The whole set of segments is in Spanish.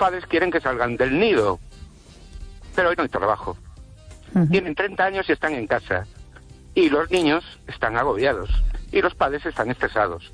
padres quieren que salgan del nido, pero hoy no hay trabajo. Tienen 30 años y están en casa, y los niños están agobiados, y los padres están estresados.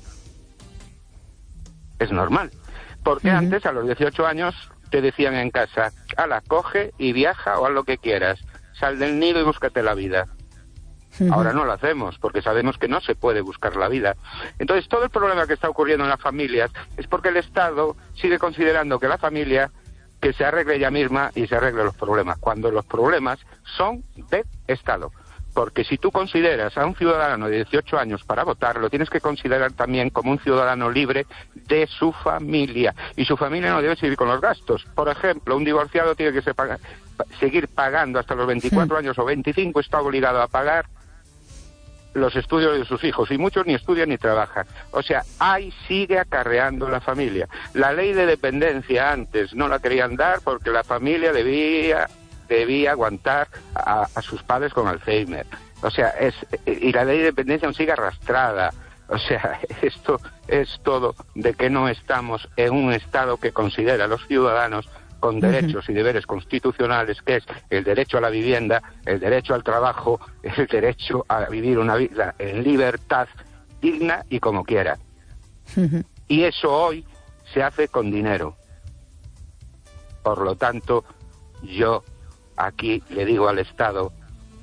Es normal, porque antes, a los 18 años, te decían en casa, ala, coge y viaja o haz lo que quieras, sal del nido y búscate la vida. Ahora no lo hacemos, porque sabemos que no se puede buscar la vida. Entonces, todo el problema que está ocurriendo en las familias es porque el Estado sigue considerando que la familia, que se arregle ella misma y se arregle los problemas, cuando los problemas son del Estado. Porque si tú consideras a un ciudadano de 18 años para votar, lo tienes que considerar también como un ciudadano libre de su familia. Y su familia no debe seguir con los gastos. Por ejemplo, un divorciado tiene que seguir pagando hasta los 24 años o 25, está obligado a pagar los estudios de sus hijos, y muchos ni estudian ni trabajan. O sea, ahí sigue acarreando la familia. La ley de dependencia antes no la querían dar porque la familia debía aguantar a sus padres con Alzheimer. O sea, y la ley de dependencia aún sigue arrastrada. O sea, esto es todo de que no estamos en un Estado que considera a los ciudadanos con derechos y deberes constitucionales, que es el derecho a la vivienda, el derecho al trabajo, el derecho a vivir una vida en libertad digna y como quiera. Y eso hoy se hace con dinero. Por lo tanto, yo aquí le digo al Estado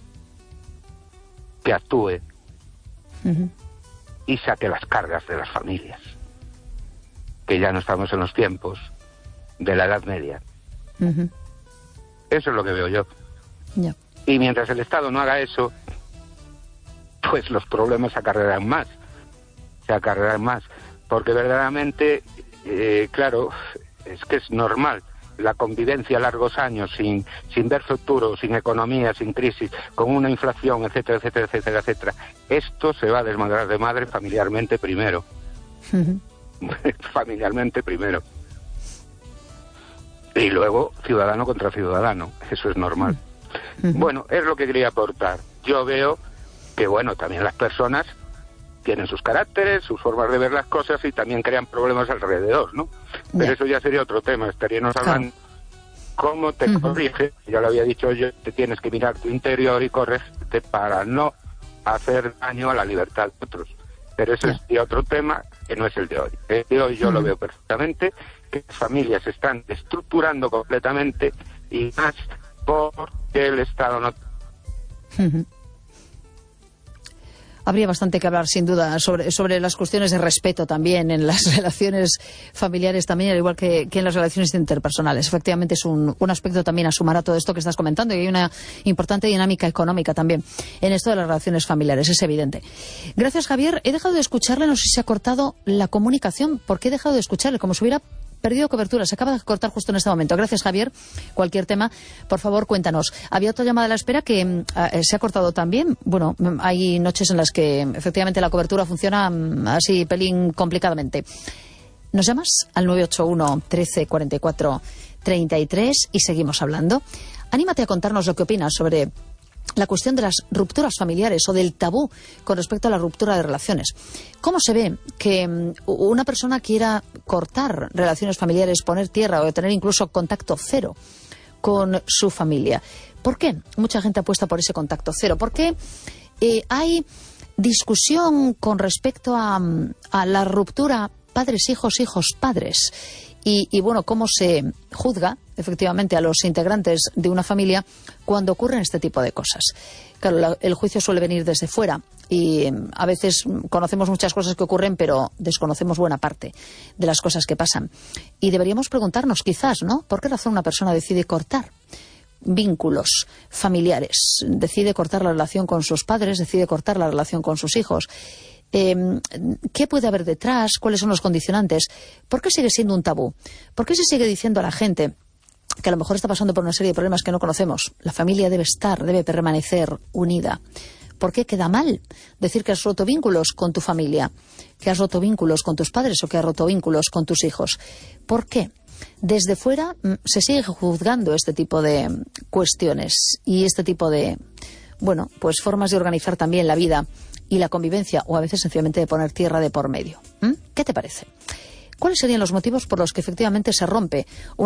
que actúe y saque las cargas de las familias, que ya no estamos en los tiempos de la Edad Media. Eso es lo que veo yo. Y mientras el Estado no haga eso, pues los problemas se acarrearán más, porque verdaderamente, claro, es que es normal la convivencia a largos años sin ver futuro, sin economía, sin crisis, con una inflación, etcétera, etcétera, etcétera, etcétera. Esto se va a desmadrar de madre familiarmente primero. Familiarmente primero. Y luego ciudadano contra ciudadano. Eso es normal. Bueno, es lo que quería aportar. Yo veo que, bueno, también las personas tienen sus caracteres, sus formas de ver las cosas y también crean problemas alrededor, ¿no? Pero eso ya sería otro tema. Estaríamos hablando cómo te corrige. Ya lo había dicho yo, te tienes que mirar tu interior y corregirte para no hacer daño a la libertad de otros. Pero eso es otro tema que no es el de hoy. El de hoy yo lo veo perfectamente, que las familias se están estructurando completamente y más porque el Estado no... Habría bastante que hablar, sin duda, sobre las cuestiones de respeto también en las relaciones familiares, también, al igual que en las relaciones interpersonales. Efectivamente, es un aspecto también a sumar a todo esto que estás comentando, y hay una importante dinámica económica también en esto de las relaciones familiares, es evidente. Gracias, Javier. He dejado de escucharle, no sé si se ha cortado la comunicación, porque he dejado de escucharle, como si hubiera perdido cobertura. Se acaba de cortar justo en este momento. Gracias, Javier. Cualquier tema, por favor, cuéntanos. Había otra llamada a la espera que se ha cortado también. Bueno, hay noches en las que efectivamente la cobertura funciona así pelín complicadamente. Nos llamas al 981 13 44 33 y seguimos hablando. Anímate a contarnos lo que opinas sobre la cuestión de las rupturas familiares o del tabú con respecto a la ruptura de relaciones. ¿Cómo se ve que una persona quiera cortar relaciones familiares, poner tierra o tener incluso contacto cero con su familia? ¿Por qué mucha gente apuesta por ese contacto cero? ¿Por qué hay discusión con respecto a la ruptura padres-hijos, hijos-padres? Y bueno, cómo se juzga efectivamente a los integrantes de una familia cuando ocurren este tipo de cosas. Claro, el juicio suele venir desde fuera y a veces conocemos muchas cosas que ocurren, pero desconocemos buena parte de las cosas que pasan. Y deberíamos preguntarnos quizás, ¿no? ¿Por qué razón una persona decide cortar vínculos familiares? Decide cortar la relación con sus padres, decide cortar la relación con sus hijos. ¿Qué puede haber detrás? ¿Cuáles son los condicionantes? ¿Por qué sigue siendo un tabú? ¿Por qué se sigue diciendo a la gente que a lo mejor está pasando por una serie de problemas que no conocemos? La familia debe permanecer unida. ¿Por qué queda mal decir que has roto vínculos con tu familia, que has roto vínculos con tus padres o que has roto vínculos con tus hijos? ¿Por qué? Desde fuera se sigue juzgando este tipo de cuestiones y este tipo de, bueno, pues formas de organizar también la vida y la convivencia, o a veces sencillamente de poner tierra de por medio. ¿Qué te parece? ¿Cuáles serían los motivos por los que efectivamente se rompe